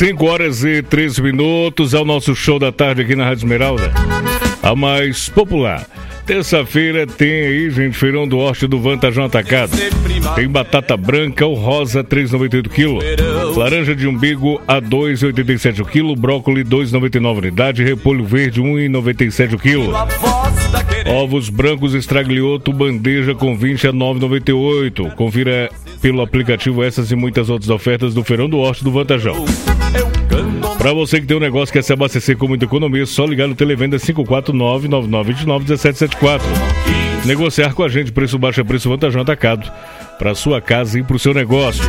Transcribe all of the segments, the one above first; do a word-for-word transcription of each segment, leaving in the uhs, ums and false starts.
cinco horas e treze minutos, é o nosso show da tarde aqui na Rádio Esmeralda, a mais popular. Terça-feira tem aí, gente, feirão do Horte do Vantajão Atacado. Tem batata branca ou rosa, três reais e noventa e oito centavos. Laranja de umbigo a dois reais e oitenta e sete centavos o quilo. Brócolis, dois reais e noventa e nove centavos unidade. Repolho verde, um real e noventa e sete centavos o quilo. Ovos brancos estraglioto, bandeja com vinte a nove reais e noventa e oito centavos. Confira pelo aplicativo essas e muitas outras ofertas do feirão do Horte do Vantajão. Para você que tem um negócio que quer se abastecer com muita economia, é só ligar no Televenda cinco quatro nove, nove nove dois nove, um sete sete quatro. Negociar com a gente, preço baixo é preço Vantajão Atacado, para sua casa e para o seu negócio.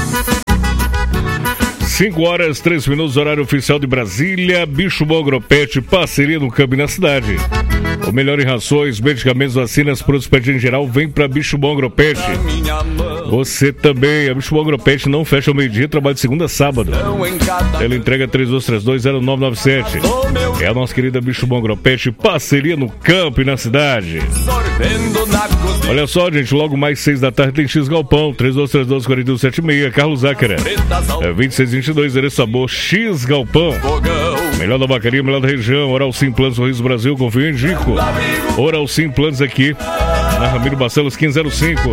cinco horas, três minutos, horário oficial de Brasília. Bicho Bom Agropet, parceria no campo e na cidade. O melhor em rações, medicamentos, vacinas, produtos pet em geral, vem para Bicho Bom Agropet. Você também, a Bicho Bom Agropet não fecha ao meio-dia, trabalha de segunda a sábado. Ela entrega três dois três dois, zero nove nove sete. É a nossa querida Bicho Bom Agropet, parceria no campo e na cidade. Olha só, gente, logo mais seis da tarde tem X Galpão, três dois três dois, quatro um sete seis, Carlos Zácara. É vinte e seis vinte e dois, endereço sabor X Galpão. Melhor da vacaria, melhor da região. Oral Sim Planos, Sorriso Brasil, confio em Indico. Oral Sim Planos aqui na Ramiro Barcelos quinze zero cinco.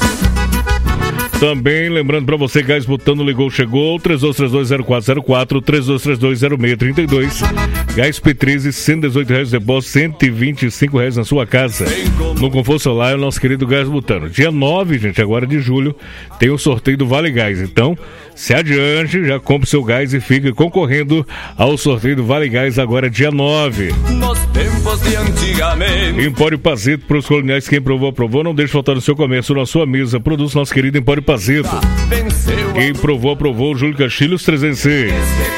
Também lembrando para você, Gás Butano ligou, chegou, três dois três dois, zero quatro zero quatro, três dois três dois, zero seis três dois. Gás P treze, cento e dezoito reais de depósito, cento e vinte e cinco reais na sua casa. No Conforto Solar, o nosso querido Gás Butano. Dia nove, gente, agora de julho, tem o sorteio do Vale Gás. Então, se adiante, já compre seu gás e fique concorrendo ao sorteio do Vale Gás agora dia nove. Nos tempos de antigamente. Empório Pazeto, para os coloniais, quem provou, aprovou, não deixe faltar no seu comércio, na sua mesa. Produz nosso querido Empório Pazeto. Quem provou, aprovou, Júlio Castilhos trezentos e seis.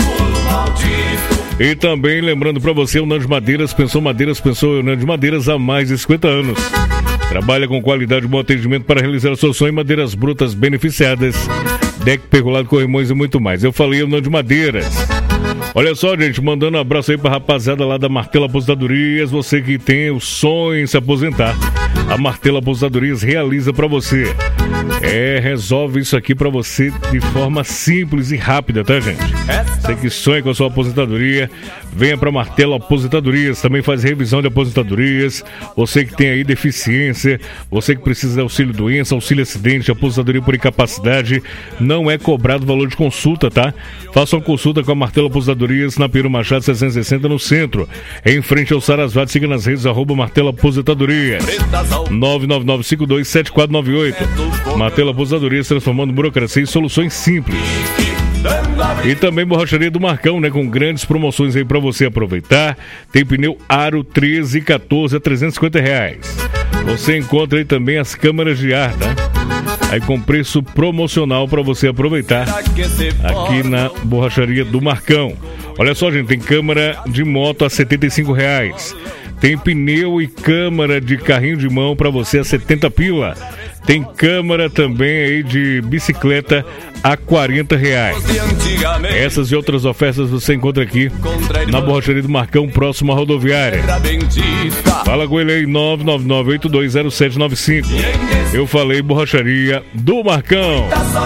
E também lembrando para você, o Nando de Madeiras, pensou Madeiras, pensou o Nando de Madeiras há mais de cinquenta anos. Trabalha com qualidade e bom atendimento para realizar a sua sonho em madeiras brutas beneficiadas, deck pergolado, corrimões e muito mais. Eu falei o Nando de Madeiras. Olha só, gente, mandando um abraço aí pra rapaziada lá da Martelo Aposentadorias. Você que tem o sonho em se aposentar, a Martelo Aposentadorias realiza pra você. É, resolve isso aqui pra você de forma simples e rápida, tá, gente? Você que sonha com a sua aposentadoria, venha pra Martelo Aposentadorias. Também faz revisão de aposentadorias. Você que tem aí deficiência, você que precisa de auxílio doença, auxílio acidente, aposentadoria por incapacidade, não é cobrado valor de consulta, tá? Faça uma consulta com a Martelo Aposentadorias na Pedro Machado seiscentos e sessenta, no centro, em frente ao Sarasvati. Siga nas redes, arroba Martelo Aposentadorias, nove nove nove cinco dois sete quatro nove oito. Martelo Aposentadorias, transformando burocracia em soluções simples. E também borracharia do Marcão, né? Com grandes promoções aí pra você aproveitar. Tem pneu Aro treze e quatorze a trezentos e cinquenta reais. Você encontra aí também as câmaras de ar, tá? Aí com preço promocional para você aproveitar aqui na borracharia do Marcão. Olha só, gente, tem câmara de moto a setenta e cinco reais. Tem pneu e câmara de carrinho de mão para você a setenta pila. Tem câmara também aí de bicicleta a quarenta reais. Essas e outras ofertas você encontra aqui na borracharia do Marcão, próximo à rodoviária. Fala com ele aí, nove nove nove oito dois zero sete nove cinco. Eu falei borracharia do Marcão.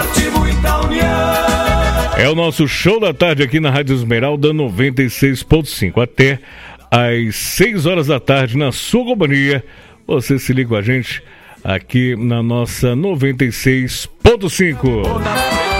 É o nosso show da tarde aqui na Rádio Esmeralda noventa e seis ponto cinco. Até às seis horas da tarde, na sua companhia. Você se liga com a gente aqui na nossa noventa e seis ponto cinco.